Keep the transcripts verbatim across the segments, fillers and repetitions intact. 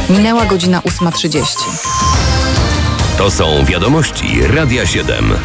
Minęła godzina ósma trzydzieści. To są wiadomości Radia siedem.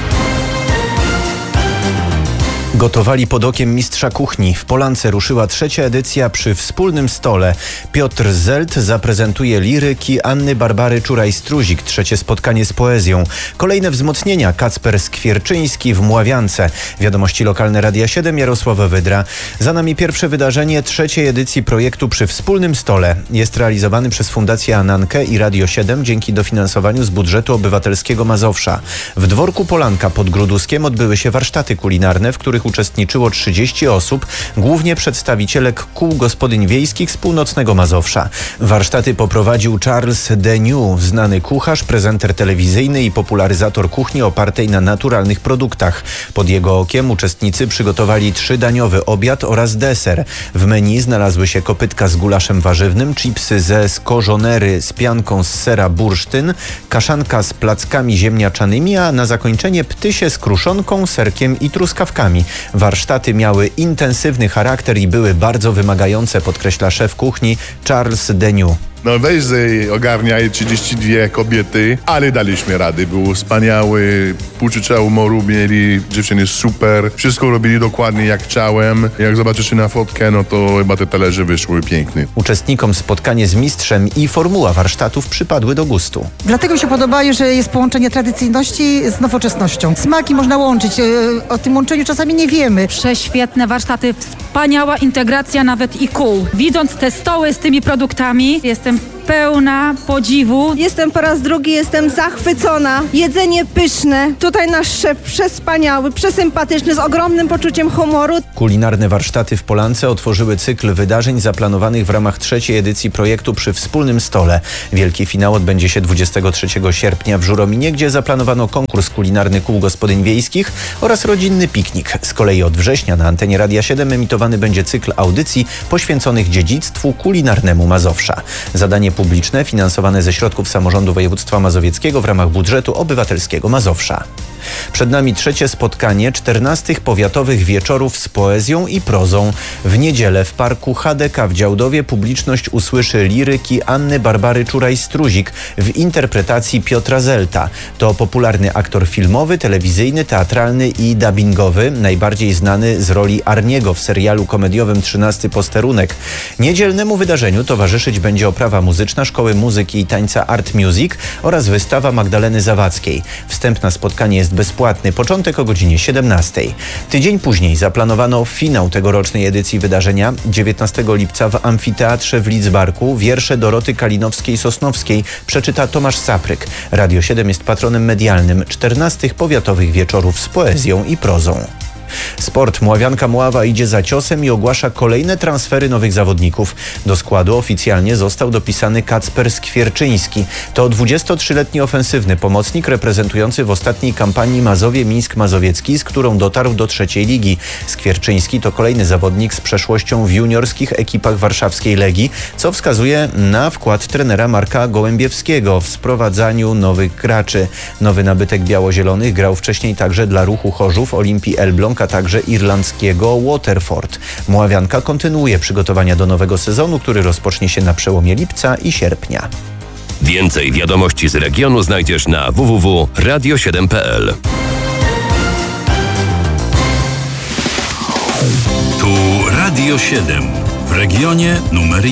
Gotowali pod okiem mistrza kuchni. W Polance ruszyła trzecia edycja Przy wspólnym stole. Piotr Zelt zaprezentuje liryki Anny Barbary Czuraj-Struzik. Trzecie spotkanie z poezją. Kolejne wzmocnienia. Kacper Skwierczyński w Mławiance. Wiadomości lokalne Radia siedem, Jarosław Wydra. Za nami pierwsze wydarzenie trzeciej edycji projektu Przy wspólnym stole. Jest realizowany przez Fundację Anankę i Radio siedem dzięki dofinansowaniu z budżetu obywatelskiego Mazowsza. W dworku Polanka pod Gruduskiem odbyły się warsztaty kulinarne, w których uczestniczyło trzydzieści osób, głównie przedstawicielek kół gospodyń wiejskich z północnego Mazowsza. Warsztaty poprowadził Charles Deniu, znany kucharz, prezenter telewizyjny i popularyzator kuchni opartej na naturalnych produktach. Pod jego okiem uczestnicy przygotowali trzydaniowy obiad oraz deser. W menu znalazły się kopytka z gulaszem warzywnym, chipsy ze skorzonery z pianką z sera bursztyn, kaszanka z plackami ziemniaczanymi, a na zakończenie ptysie z kruszonką, serkiem i truskawkami. Warsztaty miały intensywny charakter i były bardzo wymagające, podkreśla szef kuchni Charles Deniu. No weź ogarniaj trzydzieści dwie kobiety, ale daliśmy rady. Był wspaniały, półczucia humoru mieli, dziewczyny super, wszystko robili dokładnie jak chciałem. Jak zobaczycie na fotkę, no to chyba te talerze wyszły piękne. Uczestnikom spotkanie z mistrzem i formuła warsztatów przypadły do gustu. Dlatego mi się podoba, że jest połączenie tradycyjności z nowoczesnością. Smaki można łączyć, o tym łączeniu czasami nie wiemy. Prześwietne warsztaty, wspaniała integracja nawet i kół. Widząc te stoły z tymi produktami, jestem pełna podziwu. Jestem po raz drugi, jestem zachwycona. Jedzenie pyszne. Tutaj nasz szef przespaniały, przesympatyczny, z ogromnym poczuciem humoru. Kulinarne warsztaty w Polance otworzyły cykl wydarzeń zaplanowanych w ramach trzeciej edycji projektu Przy wspólnym stole. Wielki finał odbędzie się dwudziestego trzeciego sierpnia w Żurominie, gdzie zaplanowano konkurs kulinarny kół gospodyń wiejskich oraz rodzinny piknik. Z kolei od września na antenie Radia siedem emitowany będzie cykl audycji poświęconych dziedzictwu kulinarnemu Mazowsza. Zadanie publiczne finansowane ze środków samorządu województwa mazowieckiego w ramach budżetu obywatelskiego Mazowsza. Przed nami trzecie spotkanie czternastych powiatowych wieczorów z poezją i prozą. W niedzielę w parku H D K w Działdowie publiczność usłyszy liryki Anny Barbary Czuraj-Struzik w interpretacji Piotra Zelta. To popularny aktor filmowy, telewizyjny, teatralny i dubbingowy, najbardziej znany z roli Arniego w serialu komediowym trzynasty Posterunek. Niedzielnemu wydarzeniu towarzyszyć będzie oprawa muzyczna Szkoły Muzyki i Tańca Art Music oraz wystawa Magdaleny Zawadzkiej. Wstęp na spotkanie jest bezpłatny. Początek o godzinie siedemnastej. Tydzień później zaplanowano finał tegorocznej edycji wydarzenia. dziewiętnastego lipca w Amfiteatrze w Lidzbarku wiersze Doroty Kalinowskiej-Sosnowskiej przeczyta Tomasz Sapryk. Radio siedem jest patronem medialnym czternastych powiatowych wieczorów z poezją i prozą. Sport. Mławianka Mława idzie za ciosem i ogłasza kolejne transfery nowych zawodników. Do składu oficjalnie został dopisany Kacper Skwierczyński. To dwudziestotrzyletni ofensywny pomocnik reprezentujący w ostatniej kampanii Mazowie Mińsk Mazowiecki, z którą dotarł do trzeciej ligi. Skwierczyński to kolejny zawodnik z przeszłością w juniorskich ekipach warszawskiej Legii, co wskazuje na wkład trenera Marka Gołębiewskiego w sprowadzaniu nowych graczy. Nowy nabytek biało-zielonych grał wcześniej także dla Ruchu Chorzów, Olimpii Elbląg, a także irlandzkiego Waterford. Mławianka kontynuuje przygotowania do nowego sezonu, który rozpocznie się na przełomie lipca i sierpnia. Więcej wiadomości z regionu znajdziesz na w w w kropka radio siedem kropka p l. Tu Radio siedem w regionie numer